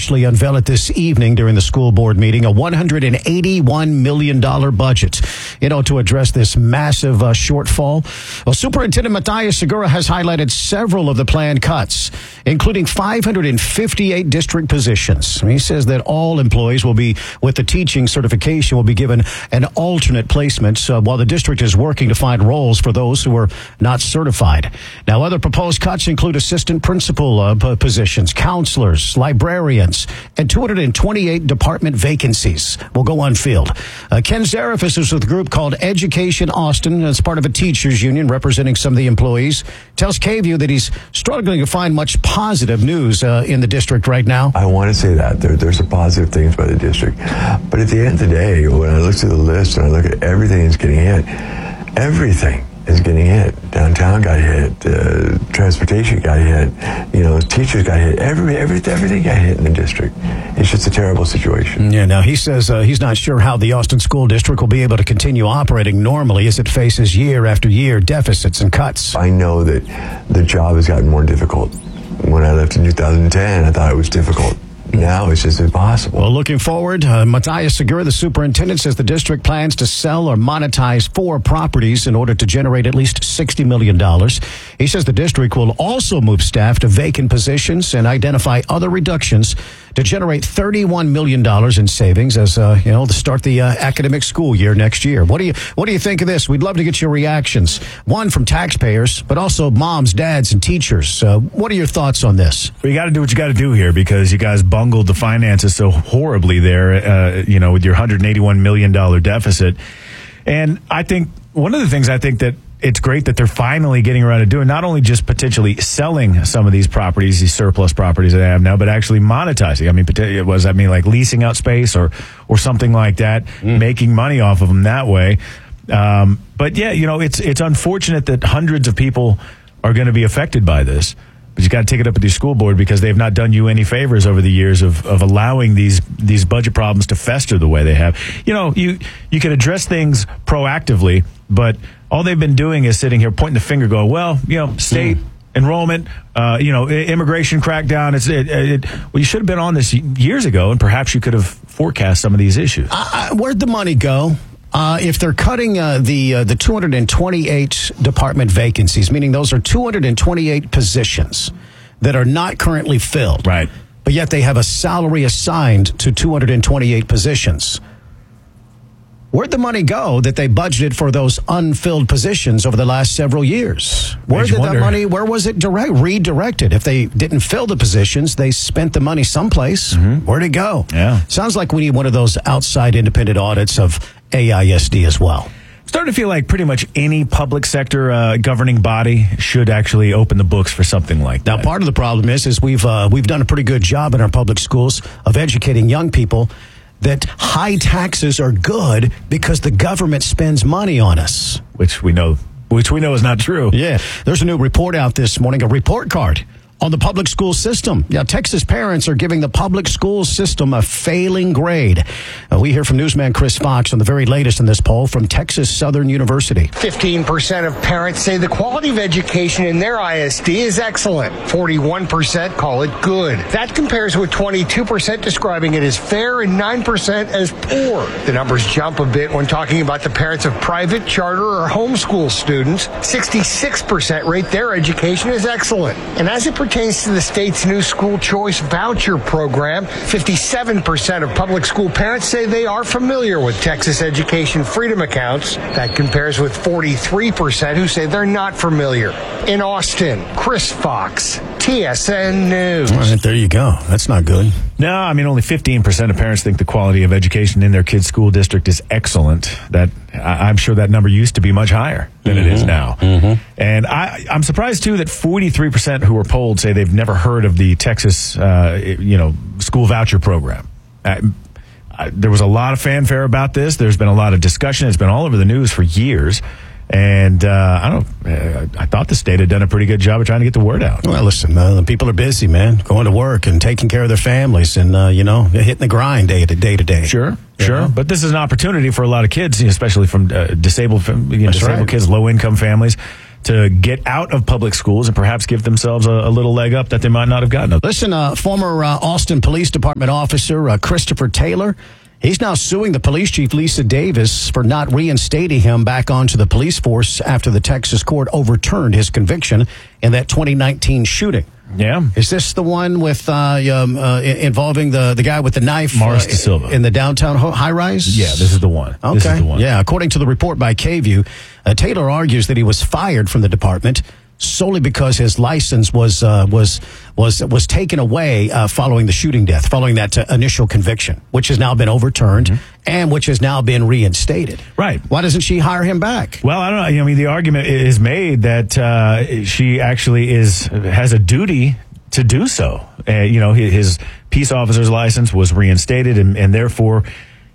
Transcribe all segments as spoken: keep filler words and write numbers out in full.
actually unveil it this evening during the school board meeting, a one hundred eighty-one million dollars budget, you know, to address this massive uh, shortfall. Well, Superintendent Matthias Segura has highlighted several of the planned cuts, including five hundred fifty-eight district positions. He says that all employees will be, with the teaching certification, will be given an alternate placement uh, while the district is working to find roles for those who are not certified. Now, other proposed cuts include assistant principal uh, p- positions, counselors, librarians, and two hundred twenty-eight department vacancies will go unfilled. Uh, Ken Zarefis is with a group called Education Austin as part of a teachers union representing some of the employees. Tells K-View that he's struggling to find much positive news uh, in the district right now. I want to say that. There, there's some positive things about the district. But at the end of the day, when I look through the list and I look at everything that's getting hit, everything is getting hit. Downtown got hit. Uh, transportation got hit. You know, teachers got hit. Every, every, everything got hit in the district. It's just a terrible situation. Yeah, now he says uh, he's not sure how the Austin School District will be able to continue operating normally as it faces year after year deficits and cuts. I know that the job has gotten more difficult. When I left in two thousand ten, I thought it was difficult. Now it's just impossible. Well, looking forward, uh, Matthias Segura, the superintendent, says the district plans to sell or monetize four properties in order to generate at least sixty million dollars. He says the district will also move staff to vacant positions and identify other reductions to generate thirty-one million dollars in savings as, uh, you know, to start the uh, academic school year next year. What do you What do you think of this? We'd love to get your reactions. One from taxpayers, but also moms, dads, and teachers. Uh, what are your thoughts on this? Well, you got to do what you got to do here because you guys bungled the finances so horribly there, uh, you know, with your one hundred eighty-one million dollars deficit. And I think one of the things I think that it's great that they're finally getting around to doing, not only just potentially selling some of these properties, these surplus properties that they have now, but actually monetizing. I mean, it was, I mean, like leasing out space or, or something like that, mm. making money off of them that way. Um, but yeah, you know, it's, it's unfortunate that hundreds of people are going to be affected by this. But you got to take it up with your school board because they've not done you any favors over the years of, of allowing these these budget problems to fester the way they have. You know, you you can address things proactively, but all they've been doing is sitting here pointing the finger, going, "Well, you know, state mm. enrollment, uh, you know, immigration crackdown. It's it, it, well, you should have been on this years ago, and perhaps you could have forecast some of these issues." Uh, where'd the money go? Uh, if they're cutting uh, the uh, the two hundred twenty-eight department vacancies, meaning those are two hundred twenty-eight positions that are not currently filled, right? But yet they have a salary assigned to two hundred twenty-eight positions. Where'd the money go that they budgeted for those unfilled positions over the last several years? Where did that money, where was it direct, redirected? If they didn't fill the positions, they spent the money someplace. Mm-hmm. Where'd it go? Yeah. Sounds like we need one of those outside independent audits of A I S D as well. Starting to feel like pretty much any public sector uh, governing body should actually open the books for something like that. Now, part of the problem is, is we've uh, we've done a pretty good job in our public schools of educating young people that high taxes are good because the government spends money on us. Which we know, which we know is not true. Yeah. There's a new report out this morning, a report card on the public school system. Yeah, Texas parents are giving the public school system a failing grade. Uh, we hear from newsman Chris Fox on the very latest in this poll from Texas Southern University. fifteen percent of parents say the quality of education in their I S D is excellent. forty-one percent call it good. That compares with twenty-two percent describing it as fair and nine percent as poor. The numbers jump a bit when talking about the parents of private, charter, or homeschool students. sixty-six percent rate their education as excellent. And as it pertains to the state's new school choice voucher program, fifty-seven percent of public school parents say they are familiar with Texas Education Freedom accounts. That compares with forty-three percent who say they're not familiar. In Austin, Chris Fox, T S N News. All right, there you go. That's not good. No, I mean, only fifteen percent of parents think the quality of education in their kid's school district is excellent. That I, I'm sure that number used to be much higher than mm-hmm. it is now. Mm-hmm. And I, I'm surprised, too, that forty-three percent who were polled say they've never heard of the Texas, uh, you know, school voucher program. Uh, I, there was a lot of fanfare about this. There's been a lot of discussion. It's been all over the news for years. And uh, I don't. Uh, I thought the state had done a pretty good job of trying to get the word out. Well, listen, uh, people are busy, man, going to work and taking care of their families, and uh, you know, hitting the grind day to day to day. Sure, sure. Know? But this is an opportunity for a lot of kids, especially from uh, disabled, you know, disabled right. kids, low income families, to get out of public schools and perhaps give themselves a, a little leg up that they might not have gotten. Listen, uh, former uh, Austin Police Department officer uh, Christopher Taylor, he's now suing the police chief, Lisa Davis, for not reinstating him back onto the police force after the Texas court overturned his conviction in that twenty nineteen shooting. Yeah. Is this the one with uh, um, uh, involving the, the guy with the knife Morris uh, Da Silva in the downtown ho- high-rise? Yeah, this is the one. Okay. This is the one. Yeah, according to the report by K-View, uh, Taylor argues that he was fired from the department solely because his license was uh, was was was taken away uh, following the shooting death, following that uh, initial conviction, which has now been overturned mm-hmm. and which has now been reinstated. Right. Why doesn't she hire him back? Well, I don't know. I mean, the argument is made that uh, she actually is has a duty to do so. Uh, you know, his, his peace officer's license was reinstated, and, and therefore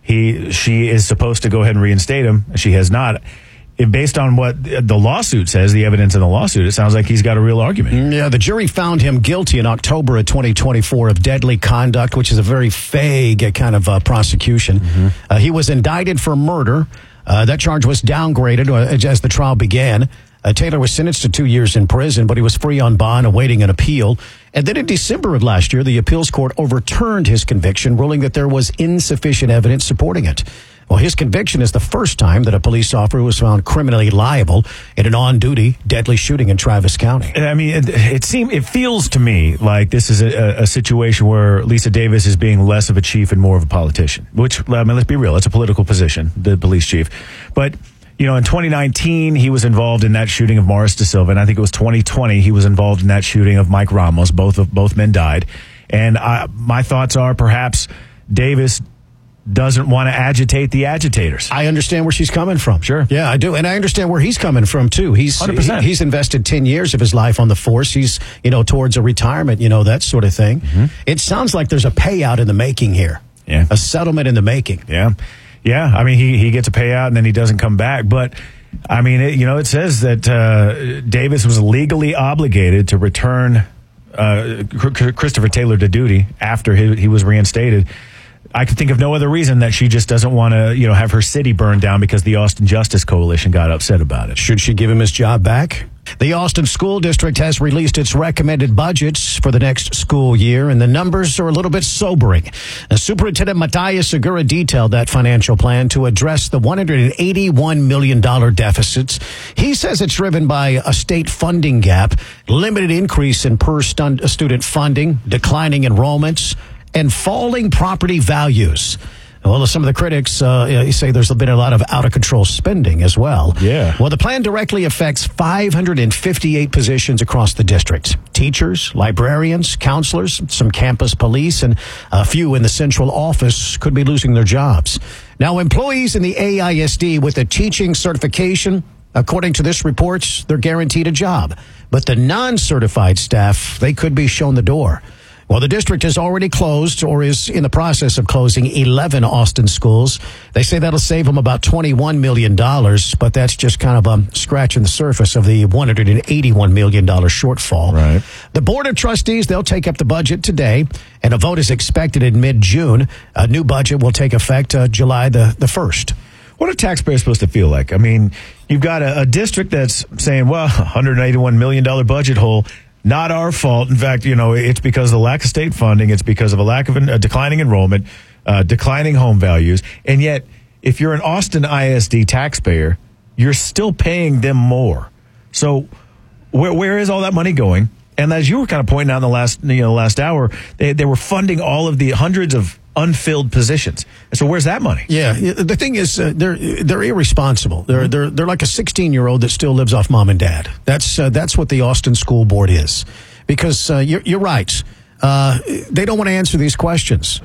he she is supposed to go ahead and reinstate him. She has not. Based on what the lawsuit says, the evidence in the lawsuit, it sounds like he's got a real argument. Yeah, the jury found him guilty in October of twenty twenty-four of deadly conduct, which is a very vague kind of uh, prosecution. Mm-hmm. Uh, he was indicted for murder. Uh, that charge was downgraded as the trial began. Uh, Taylor was sentenced to two years in prison, but he was free on bond, awaiting an appeal. And then in December of last year, the appeals court overturned his conviction, ruling that there was insufficient evidence supporting it. Well, his conviction is the first time that a police officer was found criminally liable in an on-duty deadly shooting in Travis County. I mean, it, it seems, it feels to me like this is a, a situation where Lisa Davis is being less of a chief and more of a politician, which, I mean, let's be real, it's a political position, the police chief. But, you know, in twenty nineteen, he was involved in that shooting of Morris Da Silva, and I think it was twenty twenty, he was involved in that shooting of Mike Ramos. Both of both men died. And I, my thoughts are perhaps Davis doesn't want to agitate the agitators. I understand where she's coming from. Sure. Yeah, I do. And I understand where he's coming from, too. He's one hundred percent. He's invested ten years of his life on the force. He's, you know, towards a retirement, you know, that sort of thing. Mm-hmm. It sounds like there's a payout in the making here. Yeah. A settlement in the making. Yeah. Yeah. I mean, he, he gets a payout and then he doesn't come back. But, I mean, it, you know, it says that uh, Davis was legally obligated to return uh, Christopher Taylor to duty after he, he was reinstated. I could think of no other reason that she just doesn't want to, you know, have her city burned down because the Austin Justice Coalition got upset about it. Should she give him his job back? The Austin School District has released its recommended budgets for the next school year, and the numbers are a little bit sobering. Now, Superintendent Matthias Segura detailed that financial plan to address the one hundred eighty-one million dollars deficits. He says it's driven by a state funding gap, limited increase in per stun- student funding, declining enrollments, and falling property values. Well, some of the critics uh, say there's been a lot of out-of-control spending as well. Yeah. Well, the plan directly affects five hundred fifty-eight positions across the district. Teachers, librarians, counselors, some campus police, and a few in the central office could be losing their jobs. Now, employees in the A I S D with a teaching certification, according to this report, they're guaranteed a job. But the non-certified staff, they could be shown the door. Well, the district has already closed or is in the process of closing eleven Austin schools. They say that'll save them about twenty-one million dollars, but that's just kind of um, scratching the surface of the one hundred eighty-one million dollars shortfall. Right. The Board of Trustees, they'll take up the budget today, and a vote is expected in mid-June. A new budget will take effect uh, July the, the first. What are taxpayers supposed to feel like? I mean, you've got a, a district that's saying, well, one hundred eighty-one million dollars budget hole. Not our fault. In fact, you know, it's because of the lack of state funding. It's because of a lack of a declining enrollment, uh, declining home values. And yet, if you're an Austin I S D taxpayer, you're still paying them more. So where where is all that money going? And as you were kind of pointing out in the last, you know, last hour, they, they were funding all of the hundreds of unfilled positions. So where's that money? Yeah, the thing is, uh, they're they're irresponsible. They're they're they're like a sixteen year old that still lives off mom and dad. That's uh, that's what the Austin School Board is. Because uh, you're, you're right, uh, they don't want to answer these questions.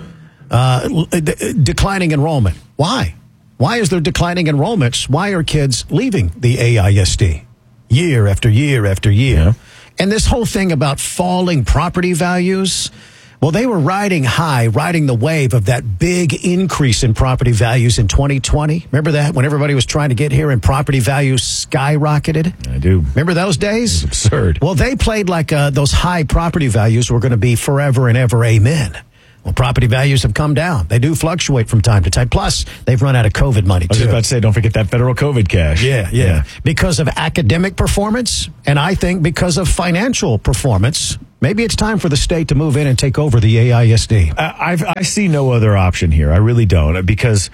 Uh, d- declining enrollment. Why? Why is there declining enrollments? Why are kids leaving the A I S D year after year after year? Yeah. And this whole thing about falling property values. Well, they were riding high, riding the wave of that big increase in property values in twenty twenty. Remember that? When everybody was trying to get here and property values skyrocketed? I do. Remember those days? It was absurd. Well, they played like uh, those high property values were going to be forever and ever, amen. Well, property values have come down. They do fluctuate from time to time. Plus, they've run out of COVID money, too. I was about to say, don't forget that federal COVID cash. Yeah, yeah, yeah. Because of academic performance, and I think because of financial performance, maybe it's time for the state to move in and take over the A I S D. I, I've, I see no other option here. I really don't. Because,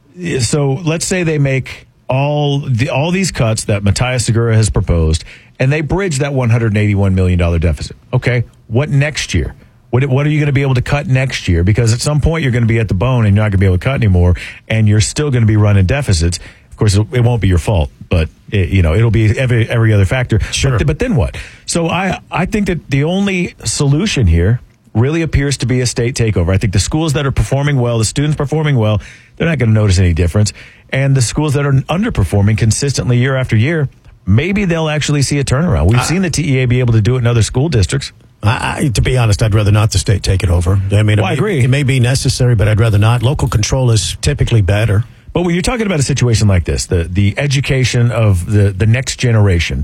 so let's say they make all the all these cuts that Matias Segura has proposed, and they bridge that one hundred eighty-one million dollars deficit. Okay, what next year? What, what are you going to be able to cut next year? Because at some point you're going to be at the bone and you're not going to be able to cut anymore, and you're still going to be running deficits. Of course, it, it won't be your fault, but it, you know it'll be every every other factor. Sure. But, but then what? So I I think that the only solution here really appears to be a state takeover. I think the schools that are performing well, the students performing well, they're not going to notice any difference. And the schools that are underperforming consistently year after year, maybe they'll actually see a turnaround. We've uh, seen the T E A be able to do it in other school districts. I, I, to be honest, I'd rather not the state take it over. I mean, well, it I may, agree. It may be necessary, but I'd rather not. Local control is typically better. But when you're talking about a situation like this, the, the education of the, the next generation,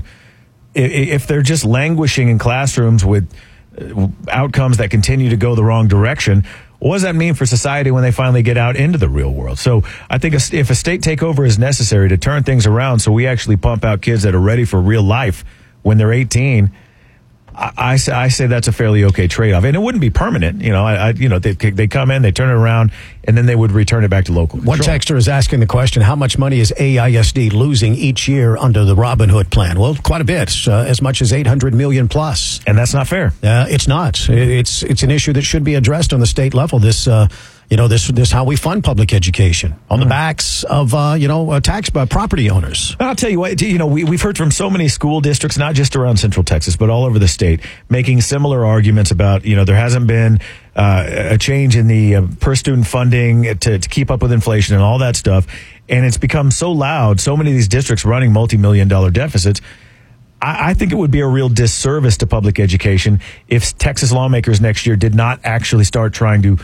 if they're just languishing in classrooms with outcomes that continue to go the wrong direction, what does that mean for society when they finally get out into the real world? So I think if a state takeover is necessary to turn things around so we actually pump out kids that are ready for real life when they're eighteen, I, I, say, I say that's a fairly okay trade-off. And it wouldn't be permanent. You know, I, I, you know, they, they come in, they turn it around, and then they would return it back to local control. One texter is asking the question, how much money is A I S D losing each year under the Robin Hood plan? Well, quite a bit, uh, as much as eight hundred million dollars plus. And that's not fair. Uh, it's not. It's it's an issue that should be addressed on the state level. This, uh, you know, this this how we fund public education on the backs of uh, you know uh, tax uh, property owners. I'll tell you what. You know, we, we've heard from so many school districts, not just around Central Texas, but all over the state, making similar arguments about you know there hasn't been uh, a change in the uh, per student funding to, to keep up with inflation and all that stuff, and it's become so loud. So many of these districts running multi-million dollar deficits. I, I think it would be a real disservice to public education if Texas lawmakers next year did not actually start trying to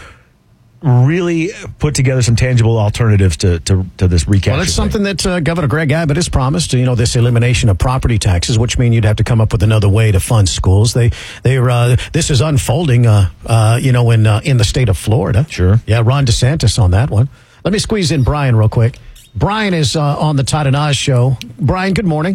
really put together some tangible alternatives to, to, to this recapture. Well, it's something that uh, Governor Greg Abbott has promised, you know, this elimination of property taxes, which mean you'd have to come up with another way to fund schools. They, they, uh, this is unfolding, uh, uh, you know, in, uh, in the state of Florida. Sure. Yeah, Ron DeSantis on that one. Let me squeeze in Brian real quick. Brian is uh, on the Todd and Oz show. Brian, good morning.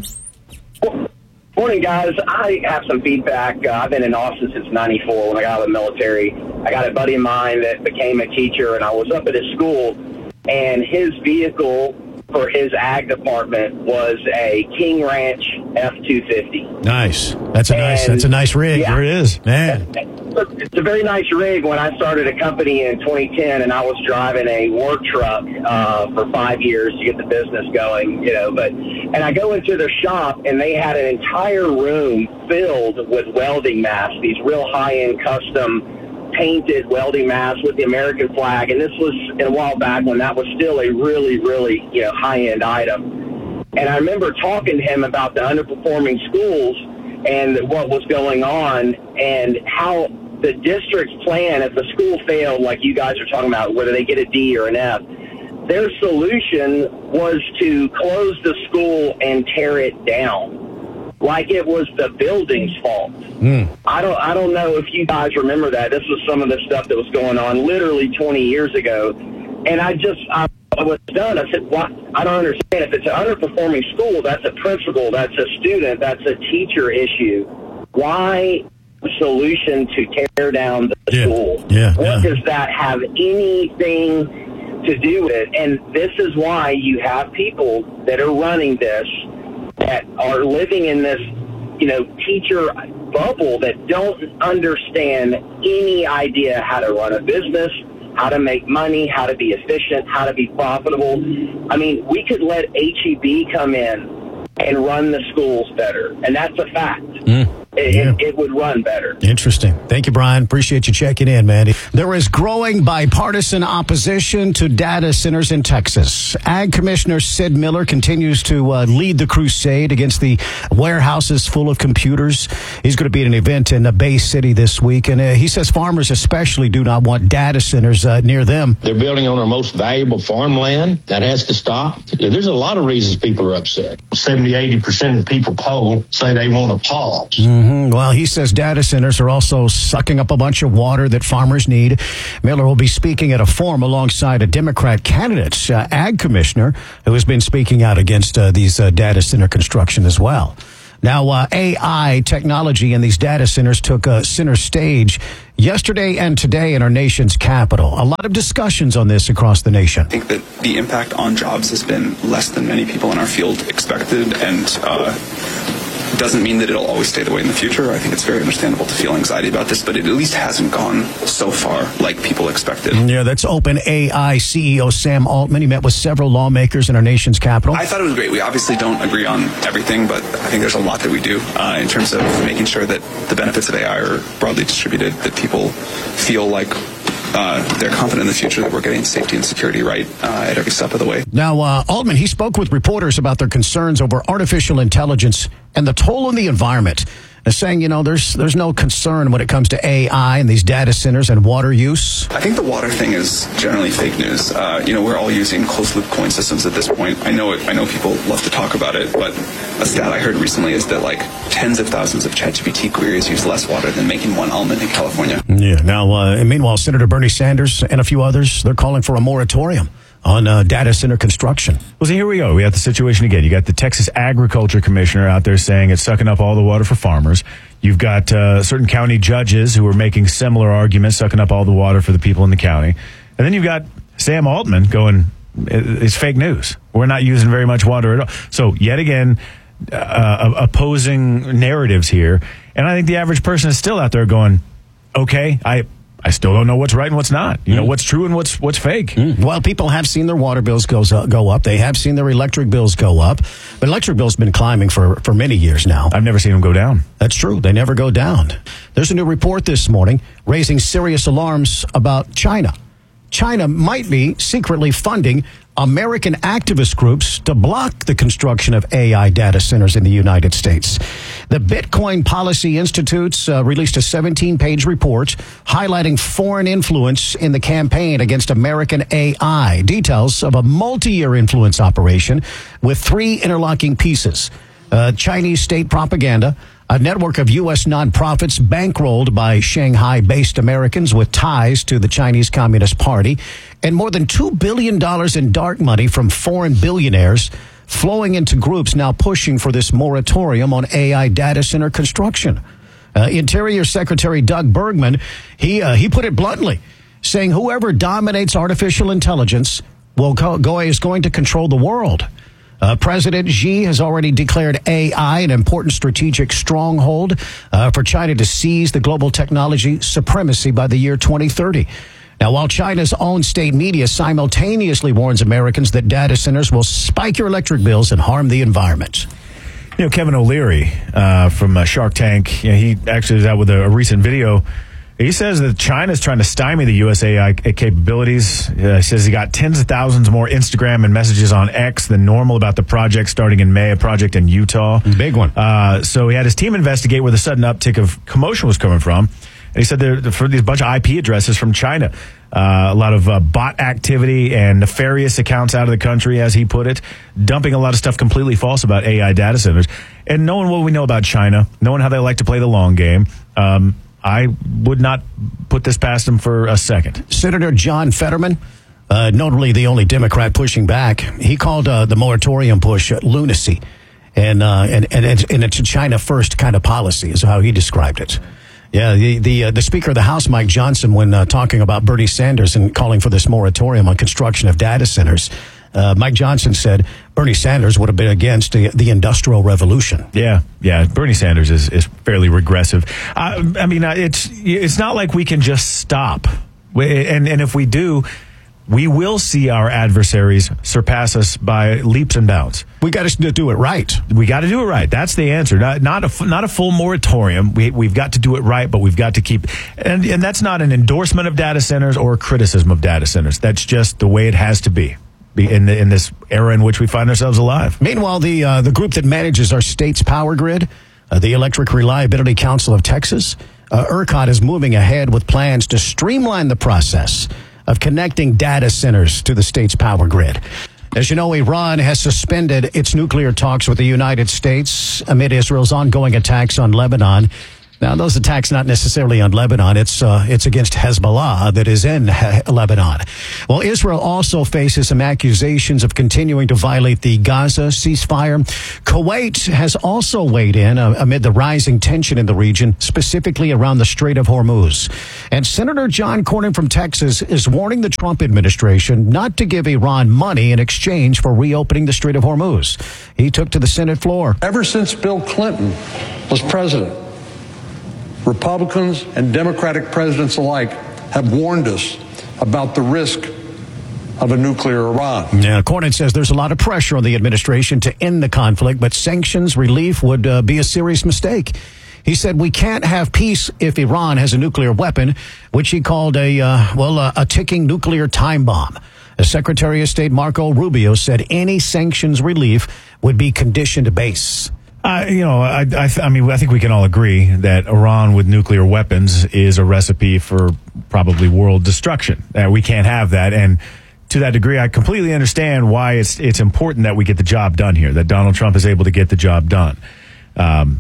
Morning, guys. I have some feedback. Uh, I've been in Austin since ninety-four when I got out of the military. I got a buddy of mine that became a teacher, and I was up at his school, and his vehicle for his ag department was a King Ranch F two fifty. Nice. That's a and, nice. That's a nice rig. Yeah, there it is, man. It's a very nice rig. When I started a company in twenty ten, and I was driving a work truck uh, for five years to get the business going, you know. But and I go into their shop, and they had an entire room filled with welding masks. These real high-end custom painted welding masks with the American flag, and this was a while back when that was still a really, really, you know, high-end item. And I remember talking to him about the underperforming schools and what was going on and how the district's plan, if the school failed, like you guys are talking about, whether they get a D or an F, their solution was to close the school and tear it down, like it was the building's fault. Mm. I don't I don't know if you guys remember that. This was some of the stuff that was going on literally twenty years ago. And I just, I was done. I said, what? I don't understand. If it's an underperforming school, that's a principal, that's a student, that's a teacher issue. Why the solution to tear down the yeah. school? Yeah. What yeah. does that have anything to do with it? And this is why you have people that are running this that are living in this, you know, teacher bubble that don't understand any idea how to run a business, how to make money, how to be efficient, how to be profitable. I mean, we could let H E B come in and run the schools better, and that's a fact. Mm. It, yeah. it, it would run better. Interesting. Thank you, Brian. Appreciate you checking in, man. There is growing bipartisan opposition to data centers in Texas. Ag Commissioner Sid Miller continues to uh, lead the crusade against the warehouses full of computers. He's going to be at an event in uh, Bay City this week, and uh, he says farmers especially do not want data centers uh, near them. They're building on our most valuable farmland. That has to stop. There's a lot of reasons people are upset. seventy, eighty percent of the people polled say they want a pause. Mm. Mm-hmm. Well, he says data centers are also sucking up a bunch of water that farmers need. Miller will be speaking at a forum alongside a Democrat candidate, uh, ag commissioner, who has been speaking out against uh, these uh, data center construction as well. Now, uh, A I technology in these data centers took uh, center stage yesterday and today in our nation's capital. A lot of discussions on this across the nation. I think that the impact on jobs has been less than many people in our field expected, and uh, doesn't mean that it'll always stay the way in the future. I think it's very understandable to feel anxiety about this, but it at least hasn't gone so far like people expected. Yeah, that's OpenAI C E O Sam Altman. He met with several lawmakers in our nation's capital. I thought it was great. We obviously don't agree on everything, but I think there's a lot that we do uh, in terms of making sure that the benefits of A I are broadly distributed, that people feel like Uh, they're confident in the future that we're getting safety and security right uh, at every step of the way. Now, uh, Altman, he spoke with reporters about their concerns over artificial intelligence and the toll on the environment, uh, saying, you know, there's there's no concern when it comes to A I and these data centers and water use. I think the water thing is generally fake news. Uh, you know, we're all using closed-loop cooling systems at this point. I know it. I know people love to talk about it, but a stat I heard recently is that like tens of thousands of ChatGPT queries use less water than making one almond in California. Yeah. Now, uh, and meanwhile, Senator Bernie Sanders and a few others, they're calling for a moratorium on uh, data center construction. Well, so here we go. We have the situation again. You got the Texas Agriculture Commissioner out there saying it's sucking up all the water for farmers. You've got uh, certain county judges who are making similar arguments, sucking up all the water for the people in the county. And then you've got Sam Altman going, it's fake news. We're not using very much water at all. So yet again, uh, opposing narratives here. And I think the average person is still out there going, okay, I... I still don't know what's right and what's not. You know, mm. what's true and what's what's fake. Mm. Well, people have seen their water bills goes uh, go up. They have seen their electric bills go up. But electric bills been climbing for, for many years now. I've never seen them go down. That's true. They never go down. There's a new report this morning raising serious alarms about China. China might be secretly funding American activist groups to block the construction of A I data centers in the United States. The Bitcoin Policy Institute uh, released a seventeen-page report highlighting foreign influence in the campaign against American A I. Details of a multi-year influence operation with three interlocking pieces. Uh, Chinese state propaganda, a network of U S nonprofits bankrolled by Shanghai-based Americans with ties to the Chinese Communist Party, and more than two billion dollars in dark money from foreign billionaires flowing into groups now pushing for this moratorium on A I data center construction. Uh, Interior Secretary Doug Bergman, he uh, he put it bluntly, saying whoever dominates artificial intelligence will go, go is going to control the world. Uh, President Xi has already declared A I an important strategic stronghold uh, for China to seize the global technology supremacy by the year twenty thirty. Now, while China's own state media simultaneously warns Americans that data centers will spike your electric bills and harm the environment. You know, Kevin O'Leary uh, from uh, Shark Tank, you know, he actually is out with a, a recent video. He says that China is trying to stymie the U S A I capabilities. Uh, he says he got tens of thousands more Instagram and messages on X than normal about the project starting in May, a project in Utah. Big one. Uh, so he had his team investigate where the sudden uptick of commotion was coming from. And he said there for these bunch of I P addresses from China. Uh, a lot of uh, bot activity and nefarious accounts out of the country, as he put it, dumping a lot of stuff completely false about A I data centers. And knowing what we know about China, knowing how they like to play the long game, um, I would not put this past him for a second. Senator John Fetterman, uh, notably the only Democrat pushing back, he called uh, the moratorium push uh, lunacy. And, uh, and, and, it's, and it's a China first kind of policy is how he described it. Yeah, the the, uh, the Speaker of the House, Mike Johnson, when uh, talking about Bernie Sanders and calling for this moratorium on construction of data centers, uh, Mike Johnson said Bernie Sanders would have been against the, the Industrial Revolution. Yeah, yeah, Bernie Sanders is, is fairly regressive. Uh, I mean, uh, it's it's not like we can just stop. We, and, and if we do, we will see our adversaries surpass us by leaps and bounds. We got to do it right. We got to do it right. That's the answer. Not not a not a full moratorium. We we've got to do it right, but we've got to keep. And and that's not an endorsement of data centers or a criticism of data centers. That's just the way it has to be in the, in this era in which we find ourselves alive. Meanwhile, the uh, the group that manages our state's power grid, uh, the Electric Reliability Council of Texas, uh, ERCOT, is moving ahead with plans to streamline the process of connecting data centers to the state's power grid. As you know, Iran has suspended its nuclear talks with the United States amid Israel's ongoing attacks on Lebanon. Now, those attacks not necessarily on Lebanon. It's uh, it's against Hezbollah that is in he- Lebanon. Well, Israel also faces some accusations of continuing to violate the Gaza ceasefire. Kuwait has also weighed in uh, amid the rising tension in the region, specifically around the Strait of Hormuz. And Senator John Cornyn from Texas is warning the Trump administration not to give Iran money in exchange for reopening the Strait of Hormuz. He took to the Senate floor. Ever since Bill Clinton was president, Republicans and Democratic presidents alike have warned us about the risk of a nuclear Iran. Yeah, Cornyn says there's a lot of pressure on the administration to end the conflict, but sanctions relief would uh, be a serious mistake. He said we can't have peace if Iran has a nuclear weapon, which he called a, uh, well, uh, a ticking nuclear time bomb. As Secretary of State Marco Rubio said any sanctions relief would be condition based. Uh, you know, I, I, I mean, I think we can all agree that Iran with nuclear weapons is a recipe for probably world destruction. Uh, we can't have that. And to that degree, I completely understand why it's it's important that we get the job done here, that Donald Trump is able to get the job done. Um,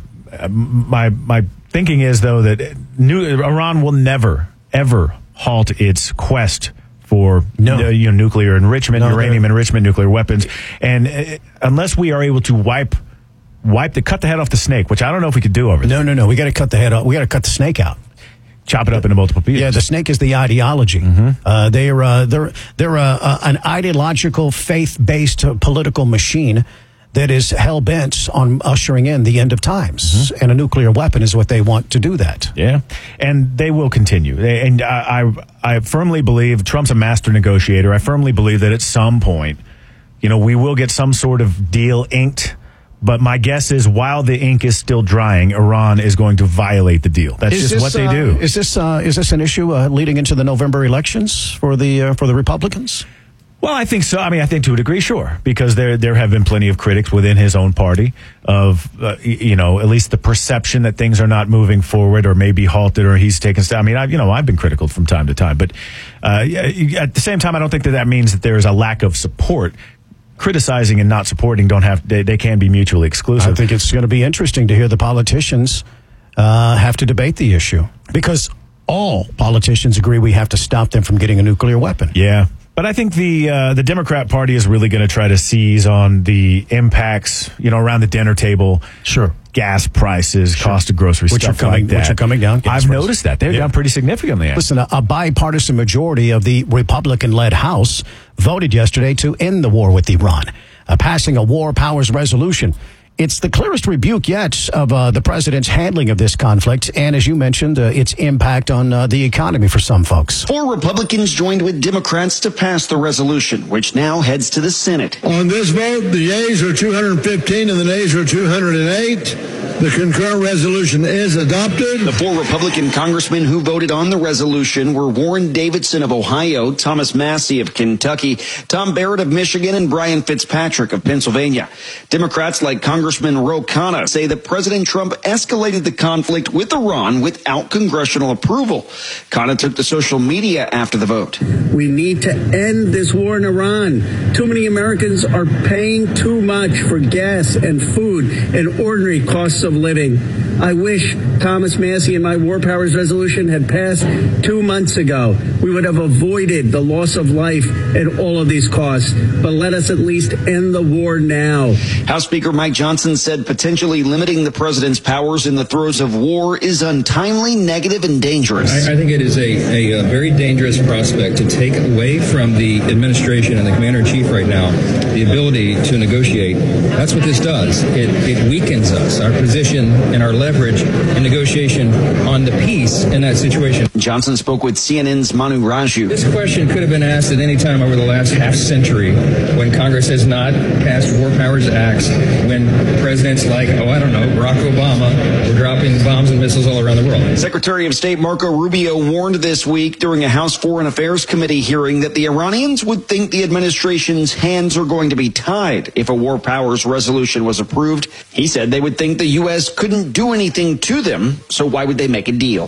my my thinking is, though, that new, Iran will never, ever halt its quest for no. uh, you know, nuclear enrichment, no, uranium enrichment, nuclear weapons. And uh, unless we are able to wipe Wipe the cut the head off the snake, which I don't know if we could do over there. No, no, no. We got to cut the head off. We got to cut the snake out. Chop it up into multiple pieces. Yeah, the snake is the ideology. Mm-hmm. Uh, they are uh, they're they're uh, uh, an ideological, faith-based uh, political machine that is hell bent on ushering in the end of times, mm-hmm. and a nuclear weapon is what they want to do that. Yeah, and they will continue. They, and I, I I firmly believe Trump's a master negotiator. I firmly believe that at some point, you know, we will get some sort of deal inked. But my guess is while the ink is still drying, Iran is going to violate the deal. That's is just this, what they uh, do. Is this uh, is this an issue uh, leading into the November elections for the uh, for the Republicans? Well, I think so. I mean, I think to a degree, sure, because there there have been plenty of critics within his own party of, uh, you know, at least the perception that things are not moving forward or maybe halted or he's taken steps. I mean, I, you know, I've been critical from time to time, but uh, at the same time, I don't think that that means that there is a lack of support. Criticizing and not supporting don't have they, they can be mutually exclusive. I think it's going to be interesting to hear the politicians uh, have to debate the issue because all politicians agree we have to stop them from getting a nuclear weapon. Yeah, but I think the uh, the Democrat Party is really going to try to seize on the impacts, you know, around the dinner table. Sure. Gas prices, sure. Cost of groceries, which stuff are coming, like that. Which are coming down. I've prices. noticed that. They're yeah. down pretty significantly. Actually. Listen, a, a bipartisan majority of the Republican-led House voted yesterday to end the war with Iran, uh, passing a war powers resolution. It's the clearest rebuke yet of uh, the president's handling of this conflict, and as you mentioned, uh, its impact on uh, the economy for some folks. Four Republicans joined with Democrats to pass the resolution, which now heads to the Senate. On this vote, the yeas are two hundred fifteen and the nays are two hundred eight. The concurrent resolution is adopted. The four Republican congressmen who voted on the resolution were Warren Davidson of Ohio, Thomas Massie of Kentucky, Tom Barrett of Michigan, and Brian Fitzpatrick of Pennsylvania. Democrats like Congressman Ro Khanna say that President Trump escalated the conflict with Iran without congressional approval. Khanna took to social media after the vote. We need to end this war in Iran. Too many Americans are paying too much for gas and food and ordinary costs of living. I wish Thomas Massie and my War Powers resolution had passed two months ago. We would have avoided the loss of life and all of these costs. But let us at least end the war now. House Speaker Mike Johnson said potentially limiting the president's powers in the throes of war is untimely, negative, and dangerous. I, I think it is a, a, a very dangerous prospect to take away from the administration and the commander-in-chief right now the ability to negotiate. That's what this does. It, it weakens us, our position and our leverage in negotiation on the peace in that situation. Johnson spoke with C N N's Manu Raju. This question could have been asked at any time over the last half century when Congress has not passed War Powers Acts, when presidents like, oh, I don't know, Barack Obama were dropping bombs and missiles all around the world. Secretary of State Marco Rubio warned this week during a House Foreign Affairs Committee hearing that the Iranians would think the administration's hands are going to be tied if a War Powers resolution was approved. He said they would think the U S couldn't do anything to them, so why would they make a deal?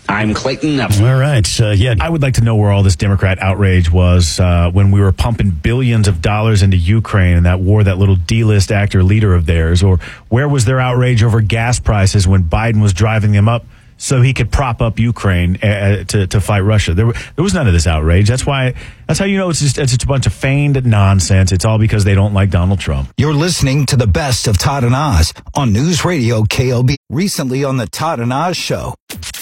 I'm Clayton Neville. All right. Uh, yeah. I would like to know where all this Democrat outrage was uh, when we were pumping billions of dollars into Ukraine and that war, that little D-list actor leader of theirs, or where was their outrage over gas prices when Biden was driving them up so he could prop up Ukraine uh, to to fight Russia? There, there was none of this outrage. That's why. That's how you know it's just it's just a bunch of feigned nonsense. It's all because they don't like Donald Trump. You're listening to the best of Todd and Oz on News Radio K L B. Recently on the Todd and Oz Show.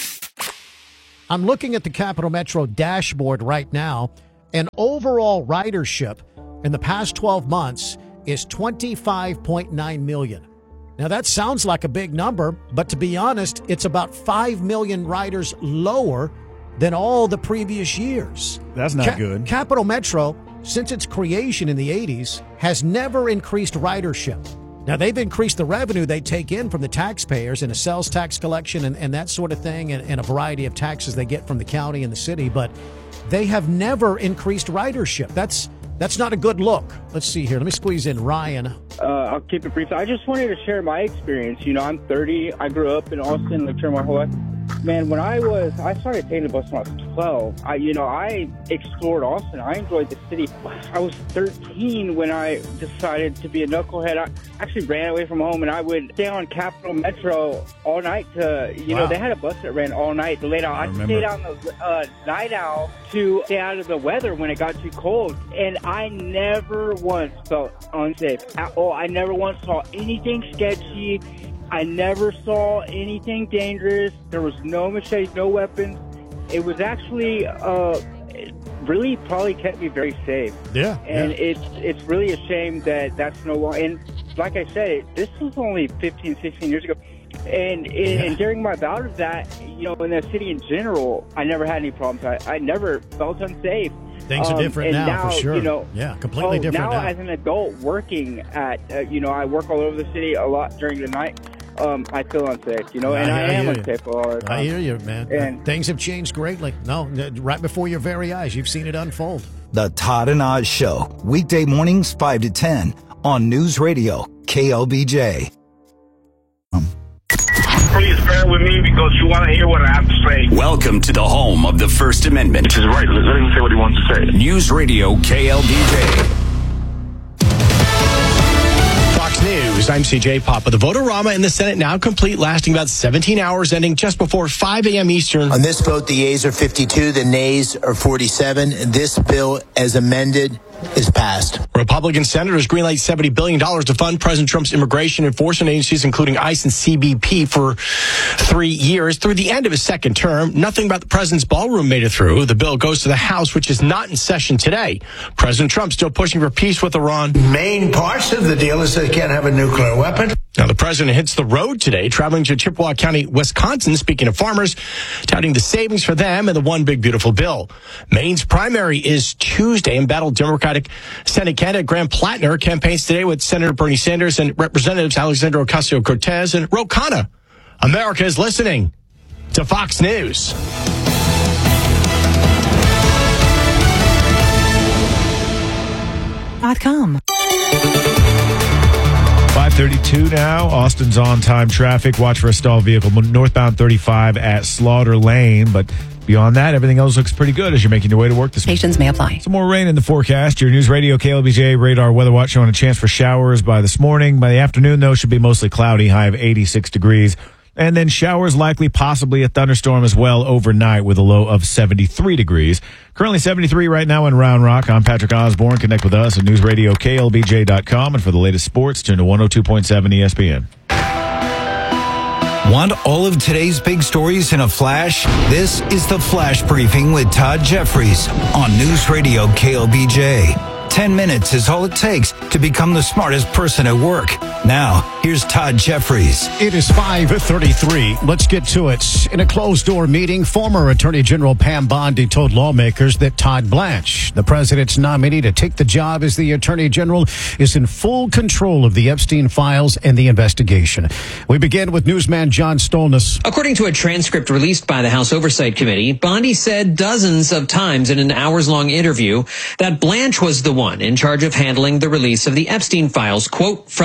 I'm looking at the Capital Metro dashboard right now, and overall ridership in the past twelve months is twenty-five point nine million. Now, that sounds like a big number, but to be honest, it's about five million riders lower than all the previous years. That's not Ca- good. Capital Metro, since its creation in the eighties, has never increased ridership. Now, they've increased the revenue they take in from the taxpayers in a sales tax collection and, and that sort of thing, and, and a variety of taxes they get from the county and the city, but they have never increased ridership. That's that's not a good look. Let's see here. Let me squeeze in Ryan. Uh, I'll keep it brief. I just wanted to share my experience. You know, I'm thirty. I grew up in Austin, lived here my whole life. Man, when I was, I started taking the bus when I was twelve. I, you know, I explored Austin. I enjoyed the city. I was thirteen when I decided to be a knucklehead. I actually ran away from home, and I would stay on Capital Metro all night to, you Wow. know, they had a bus that ran all night. Late out. I, I stayed on the uh, night owl to stay out of the weather when it got too cold. And I never once felt unsafe at all. I never once saw anything sketchy. I never saw anything dangerous. There was no machetes, no weapons. It was actually, uh, it really probably kept me very safe. Yeah. And yeah. it's it's really a shame that that's no longer. And like I said, this was only fifteen, sixteen years ago. And, and, Yeah. and during my bout of that, you know, in the city in general, I never had any problems. I, I never felt unsafe. Things are Um, different and now, for sure. You know, Yeah, completely oh, different now. now. As an adult working at, uh, you know, I work all over the city a lot during the night. Um, I feel unsafe, you know, and I, I am hear you. unsafe all the time. I hear you, man. And- Things have changed greatly. No, right before your very eyes, you've seen it unfold. The Todd and Oz Show, weekday mornings five to ten on News Radio K L B J. Please bear with me because you want to hear what I have to say. Welcome to the home of the First Amendment. Which is right. Let him say what he wants to say. News Radio K L B J. Fox News, I'm C J Papa. The Votorama in the Senate now complete, lasting about seventeen hours, ending just before five a.m. Eastern. On this vote, the yeas are fifty-two, the nays are forty-seven. This bill, as amended, is passed. Republican senators greenlight seventy billion dollars to fund President Trump's immigration enforcement agencies, including ICE and C B P, for three years through the end of his second term. Nothing about the president's ballroom made it through. The bill goes to the House, which is not in session today. President Trump still pushing for peace with Iran. Main parts of the deal is they can't have a nuclear weapon. Now, the president hits the road today, traveling to Chippewa County, Wisconsin, speaking to farmers, touting the savings for them and the one big beautiful bill. Maine's primary is Tuesday. Embattled Democratic Senate candidate Graham Plattner campaigns today with Senator Bernie Sanders and Representatives Alexandra Ocasio-Cortez and Ro Khanna. America is listening to Fox News. Dot com. five thirty-two now. Austin's on-time traffic. Watch for a stalled vehicle northbound thirty-five at Slaughter Lane. But beyond that, everything else looks pretty good as you're making your way to work this morning. Patients may apply. Some more rain in the forecast. Your News Radio K L B J radar weather watch showing a chance for showers by this morning. By the afternoon, though, should be mostly cloudy, high of eighty-six degrees. And then showers likely, possibly a thunderstorm as well overnight with a low of seventy-three degrees. Currently seventy-three right now in Round Rock. I'm Patrick Osborne. Connect with us at News Radio K L B J dot com. And for the latest sports, turn to one oh two point seven E S P N. Want all of today's big stories in a flash? This is the Flash Briefing with Todd Jeffries on News Radio K L B J. Ten minutes is all it takes to become the smartest person at work. Now, here's Todd Jeffries. It is five thirty-three. Let's get to it. In a closed-door meeting, former Attorney General Pam Bondi told lawmakers that Todd Blanche, the president's nominee to take the job as the Attorney General, is in full control of the Epstein files and the investigation. We begin with newsman John Stolness. According to a transcript released by the House Oversight Committee, Bondi said dozens of times in an hours-long interview that Blanche was the one in charge of handling the release of the Epstein files, quote, from the beginning.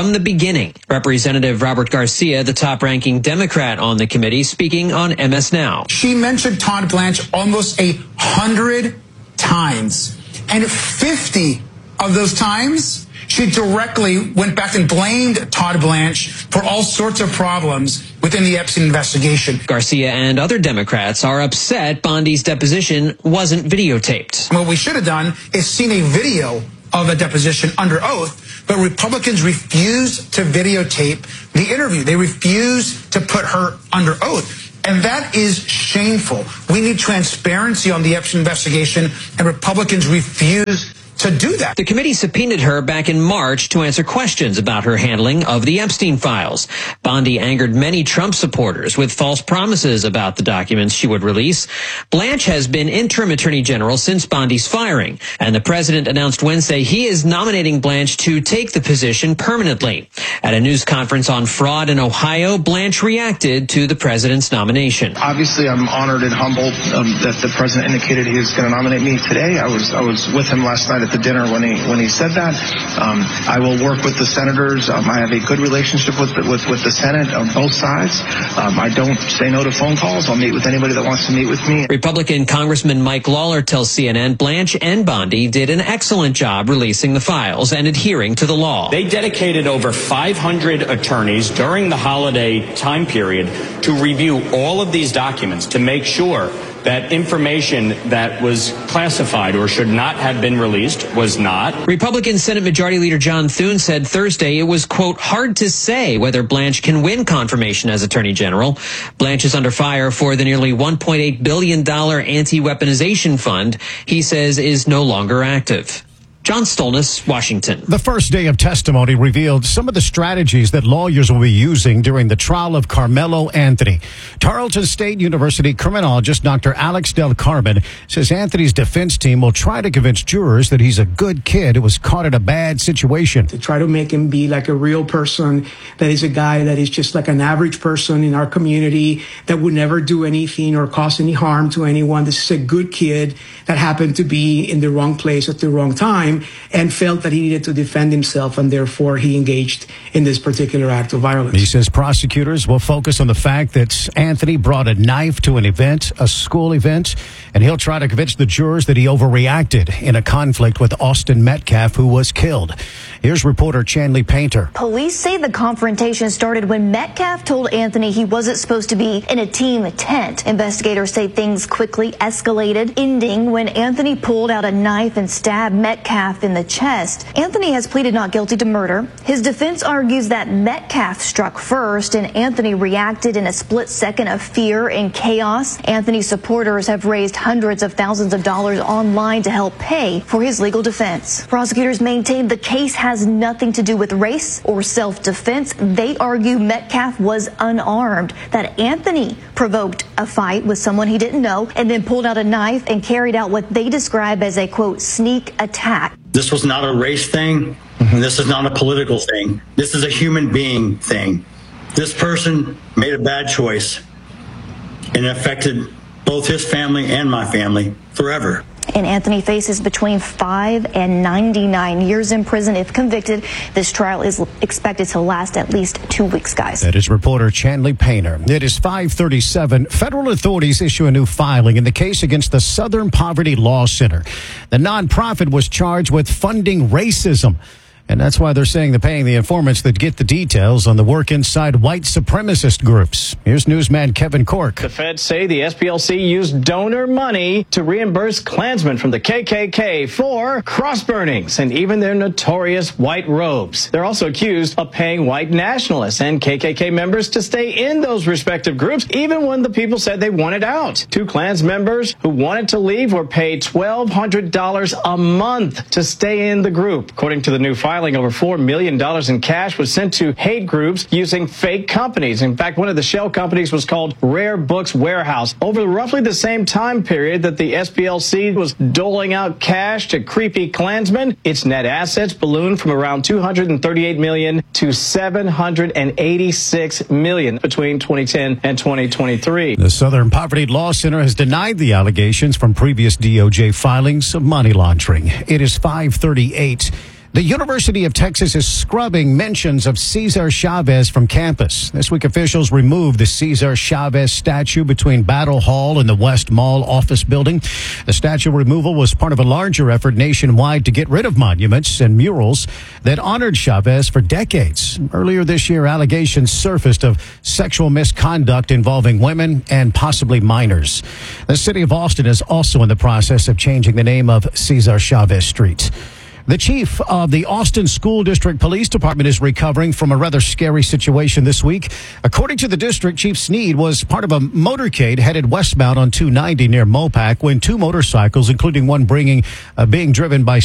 beginning. Representative Robert Garcia, the top-ranking Democrat on the committee, speaking on M S Now. She mentioned Todd Blanche almost a hundred times, and fifty of those times she directly went back and blamed Todd Blanche for all sorts of problems within the Epstein investigation. Garcia and other Democrats are upset Bondi's deposition wasn't videotaped. What we should have done is seen a video of a deposition under oath, but Republicans refused to videotape the interview. They refused to put her under oath. And that is shameful. We need transparency on the Epstein investigation, and Republicans refuse to do that. The committee subpoenaed her back in March to answer questions about her handling of the Epstein files. Bondi angered many Trump supporters with false promises about the documents she would release. Blanche has been interim attorney general since Bondi's firing, and the president announced Wednesday he is nominating Blanche to take the position permanently. At a news conference on fraud in Ohio, Blanche reacted to the president's nomination. Obviously, I'm honored and humbled um, that the president indicated he was going to nominate me today. I was I was with him last night at the dinner when he when he said that. Um, I will work with the senators. Um, I have a good relationship with the, with with the Senate on both sides. Um, I don't say no to phone calls. I'll meet with anybody that wants to meet with me. Republican Congressman Mike Lawler tells C N N Blanche and Bondi did an excellent job releasing the files and adhering to the law. They dedicated over five hundred attorneys during the holiday time period to review all of these documents to make sure that information that was classified or should not have been released was not. Republican Senate Majority Leader John Thune said Thursday it was, quote, hard to say whether Blanche can win confirmation as Attorney General. Blanche is under fire for the nearly one point eight billion dollars anti-weaponization fund he says is no longer active. John Stolnis, Washington. The first day of testimony revealed some of the strategies that lawyers will be using during the trial of Carmelo Anthony. Tarleton State University criminologist Doctor Alex Del Carmen says Anthony's defense team will try to convince jurors that he's a good kid who was caught in a bad situation. To try to make him be like a real person, that is a guy that is just like an average person in our community that would never do anything or cause any harm to anyone. This is a good kid that happened to be in the wrong place at the wrong time and felt that he needed to defend himself, and therefore he engaged in this particular act of violence. He says prosecutors will focus on the fact that Anthony brought a knife to an event, a school event, and he'll try to convince the jurors that he overreacted in a conflict with Austin Metcalf, who was killed. Here's reporter Chanley Painter. Police say the confrontation started when Metcalf told Anthony he wasn't supposed to be in a team tent. Investigators say things quickly escalated, ending when Anthony pulled out a knife and stabbed Metcalf in the chest. Anthony has pleaded not guilty to murder. His defense argues that Metcalf struck first and Anthony reacted in a split second of fear and chaos. Anthony's supporters have raised hundreds of thousands of dollars online to help pay for his legal defense. Prosecutors maintain the case has nothing to do with race or self-defense. They argue Metcalf was unarmed, that Anthony provoked a fight with someone he didn't know and then pulled out a knife and carried out what they describe as a, quote, sneak attack. This was not a race thing, and this is not a political thing. This is a human being thing. This person made a bad choice, and it affected both his family and my family forever. And Anthony faces between five and ninety-nine years in prison if convicted. This trial is expected to last at least two weeks, guys. That is reporter Chanley Painter. It is five thirty-seven. Federal authorities issue a new filing in the case against the Southern Poverty Law Center. The nonprofit was charged with funding racism. And that's why they're saying they're paying the informants that get the details on the work inside white supremacist groups. Here's newsman Kevin Cork. The feds say the S P L C used donor money to reimburse Klansmen from the K K K for cross burnings and even their notorious white robes. They're also accused of paying white nationalists and K K K members to stay in those respective groups, even when the people said they wanted out. Two Klans members who wanted to leave were paid twelve hundred dollars a month to stay in the group. According to the new filing, over four million dollars in cash was sent to hate groups using fake companies. In fact, one of the shell companies was called Rare Books Warehouse. Over roughly the same time period that the S P L C was doling out cash to creepy Klansmen, its net assets ballooned from around two hundred thirty-eight million dollars to seven hundred eighty-six million dollars between twenty ten and twenty twenty-three. The Southern Poverty Law Center has denied the allegations from previous D O J filings of money laundering. It is five thirty-eight. The University of Texas is scrubbing mentions of Cesar Chavez from campus. This week, officials removed the Cesar Chavez statue between Battle Hall and the West Mall office building. The statue removal was part of a larger effort nationwide to get rid of monuments and murals that honored Chavez for decades. Earlier this year, allegations surfaced of sexual misconduct involving women and possibly minors. The city of Austin is also in the process of changing the name of Cesar Chavez Street. The chief of the Austin School District Police Department is recovering from a rather scary situation this week. According to the district, Chief Sneed was part of a motorcade headed westbound on two ninety near Mopac when two motorcycles, including one bringing uh, being driven by